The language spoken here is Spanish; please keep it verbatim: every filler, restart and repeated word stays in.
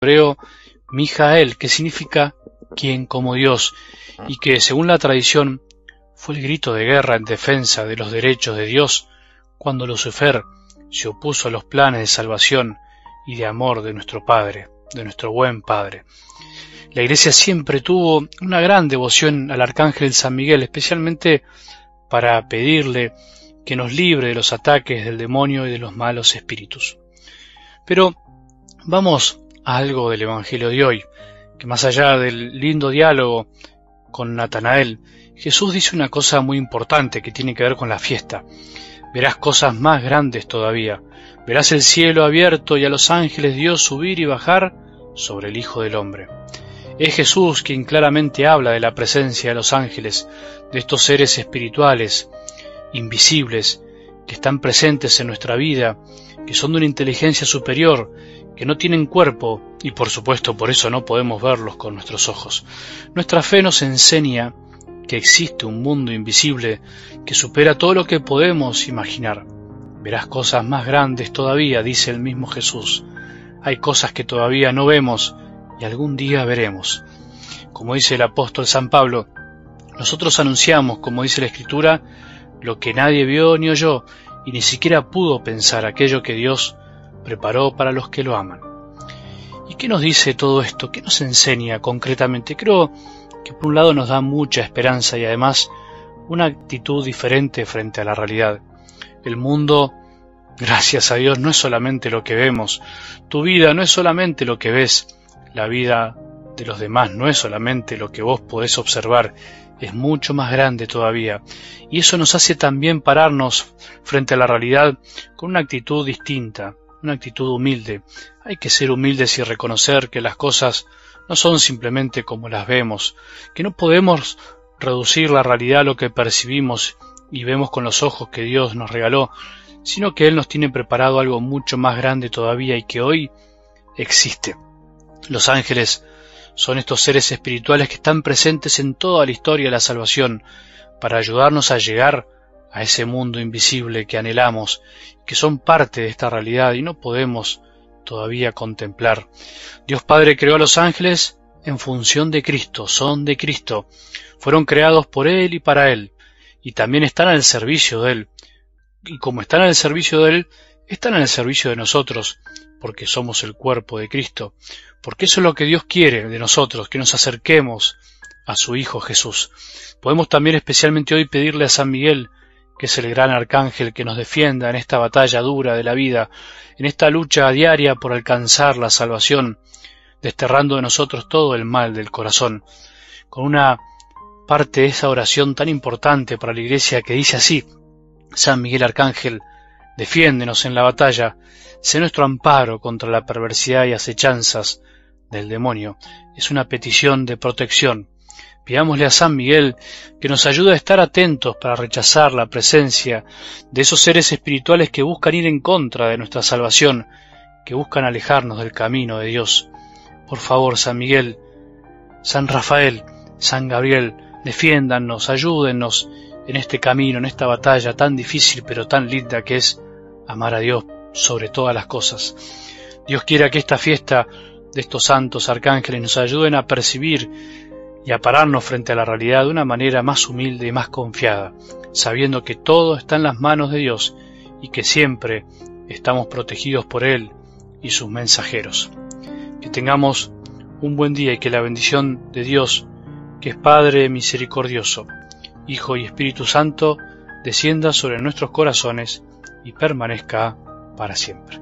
hebreo Mijael, que significa quien como Dios, y que según la tradición fue el grito de guerra en defensa de los derechos de Dios cuando Lucifer se opuso a los planes de salvación y de amor de nuestro Padre, de nuestro buen Padre. La Iglesia siempre tuvo una gran devoción al Arcángel San Miguel, especialmente para pedirle que nos libre de los ataques del demonio y de los malos espíritus. Pero vamos a algo del Evangelio de hoy, que más allá del lindo diálogo con Natanael, Jesús dice una cosa muy importante que tiene que ver con la fiesta. Verás cosas más grandes todavía. Verás el cielo abierto y a los ángeles de Dios subir y bajar sobre el Hijo del Hombre. Es Jesús quien claramente habla de la presencia de los ángeles, de estos seres espirituales, invisibles, que están presentes en nuestra vida, que son de una inteligencia superior, que no tienen cuerpo y por supuesto por eso no podemos verlos con nuestros ojos. Nuestra fe nos enseña que existe un mundo invisible que supera todo lo que podemos imaginar. Verás cosas más grandes todavía, dice el mismo Jesús. Hay cosas que todavía no vemos y algún día veremos. Como dice el apóstol San Pablo, nosotros anunciamos, como dice la Escritura, lo que nadie vio ni oyó y ni siquiera pudo pensar aquello que Dios preparó para los que lo aman. ¿Y qué nos dice todo esto? ¿Qué nos enseña concretamente? Creo que por un lado nos da mucha esperanza y además una actitud diferente frente a la realidad. El mundo, gracias a Dios, no es solamente lo que vemos. Tu vida no es solamente lo que ves. La vida de los demás no es solamente lo que vos podés observar. Es mucho más grande todavía. Y eso nos hace también pararnos frente a la realidad con una actitud distinta, una actitud humilde. Hay que ser humildes y reconocer que las cosas no son simplemente como las vemos, que no podemos reducir la realidad a lo que percibimos y vemos con los ojos que Dios nos regaló, sino que Él nos tiene preparado algo mucho más grande todavía y que hoy existe. Los ángeles son estos seres espirituales que están presentes en toda la historia de la salvación para ayudarnos a llegar a ese mundo invisible que anhelamos, que son parte de esta realidad y no podemos todavía contemplar. Dios Padre creó a los ángeles en función de Cristo, son de Cristo, fueron creados por Él y para Él, y también están al servicio de Él. Y como están al servicio de Él, están al servicio de nosotros, porque somos el cuerpo de Cristo, porque eso es lo que Dios quiere de nosotros, que nos acerquemos a su Hijo Jesús. Podemos también especialmente hoy pedirle a San Miguel, que es el gran arcángel que nos defienda en esta batalla dura de la vida, en esta lucha diaria por alcanzar la salvación, desterrando de nosotros todo el mal del corazón, con una parte de esa oración tan importante para la Iglesia que dice así: San Miguel Arcángel, defiéndenos en la batalla, sé nuestro amparo contra la perversidad y acechanzas del demonio. Es una petición de protección. Pidámosle a San Miguel que nos ayude a estar atentos para rechazar la presencia de esos seres espirituales que buscan ir en contra de nuestra salvación, que buscan alejarnos del camino de Dios. Por favor, San Miguel, San Rafael, San Gabriel, defiéndannos, ayúdennos en este camino, en esta batalla tan difícil pero tan linda que es amar a Dios sobre todas las cosas. Dios quiera que esta fiesta de estos santos arcángeles nos ayuden a percibir y a pararnos frente a la realidad de una manera más humilde y más confiada, sabiendo que todo está en las manos de Dios y que siempre estamos protegidos por Él y sus mensajeros. Que tengamos un buen día y que la bendición de Dios, que es Padre misericordioso, Hijo y Espíritu Santo, descienda sobre nuestros corazones y permanezca para siempre.